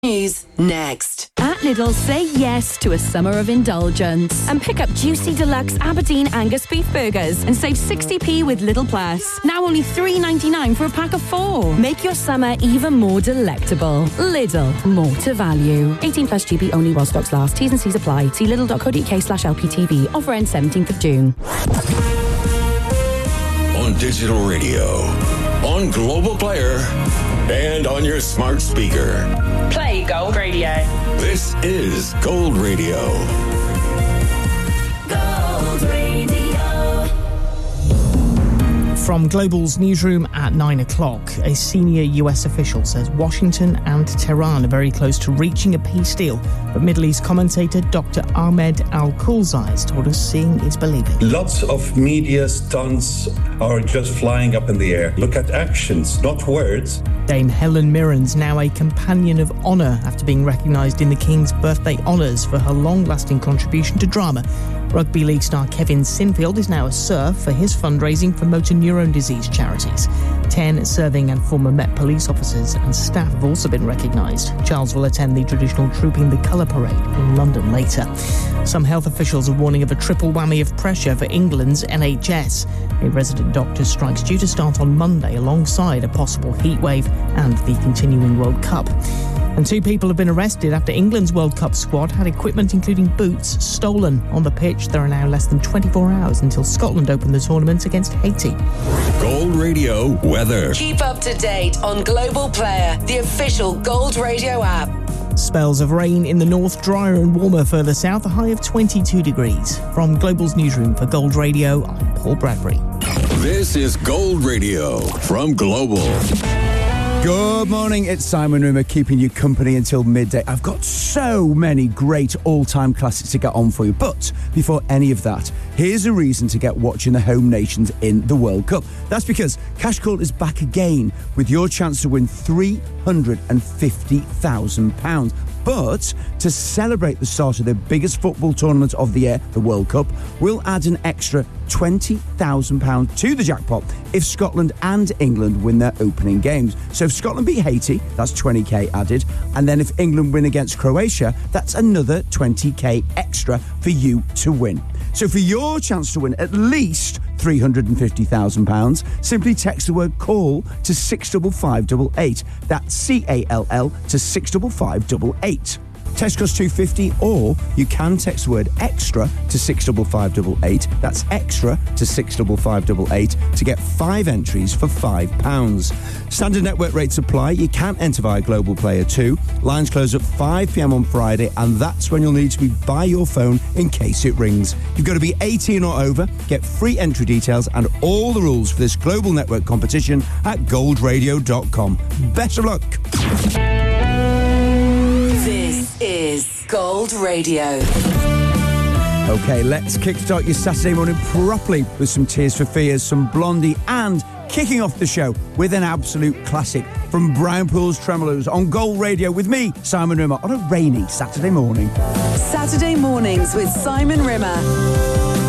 News next. At Lidl, say yes to a summer of indulgence and pick up juicy deluxe Aberdeen Angus beef burgers and save 60p with Lidl Plus. Now only $3.99 for a pack of 4. Make your summer even more delectable. Lidl, more to value. 18 plus GB only while stocks last. T's and C's apply. See lidl.co.uk/LPTV. Offer ends 17th of June. On digital radio, on Global Player, and on your smart speaker. Play Gold Radio. This is Gold Radio. Gold Radio. From Global's newsroom at 9 o'clock, a senior US official says Washington and Tehran are very close to reaching a peace deal. But Middle East commentator Dr. Ahmed Al-Kulzai has told us seeing is believing. Lots of media stunts are just flying up in the air. Look at actions, not words. Dame Helen Mirren's now a Companion of Honour after being recognised in the King's birthday honours for her long-lasting contribution to drama. Rugby League star Kevin Sinfield is now a Sir for his fundraising for motor neurone disease charities. 10 serving and former Met police officers and staff have also been recognised. Charles will attend the traditional Trooping the Colour parade in London later. Some health officials are warning of a triple whammy of pressure for England's NHS. A resident doctor's strike's due to start on Monday alongside a possible heatwave and the continuing World Cup. And 2 people have been arrested after England's World Cup squad had equipment including boots stolen on the pitch. There are now less than 24 hours until Scotland open the tournament against Haiti. Gold Radio weather. Keep up to date on Global Player, the official Gold Radio app. Spells of rain in the north, drier and warmer further south, a high of 22 degrees. From Global's newsroom for Gold Radio, I'm Paul Bradbury. This is Gold Radio from Global. Good morning, it's Simon Rimmer keeping you company until midday. I've got so many great all-time classics to get on for you, but before any of that, here's a reason to get watching the home nations in the World Cup. That's because Cash Call is back again with your chance to win £350,000. But to celebrate the start of the biggest football tournament of the year, the World Cup, we'll add an extra £20,000 to the jackpot if Scotland and England win their opening games. So if Scotland beat Haiti, that's 20k added. And then if England win against Croatia, that's another 20k extra for you to win. So for your chance to win at least £350,000, simply text the word CALL to 65588. That's CALL to 65588. Text costs $2.50, or you can text the word EXTRA to 65588. That's EXTRA to 65588 to get 5 entries for £5. Standard network rates apply. You can enter via Global Player 2. Lines close at 5 p.m. on Friday, and that's when you'll need to be by your phone in case it rings. You've got to be 18 or over. Get free entry details and all the rules for this global network competition at goldradio.com. Best of luck. This is Gold Radio. OK, let's kickstart your Saturday morning properly with some Tears for Fears, some Blondie, and kicking off the show with an absolute classic from Brownpool's Tremolos on Gold Radio with me, Simon Rimmer, on a rainy Saturday morning. Saturday mornings with Simon Rimmer.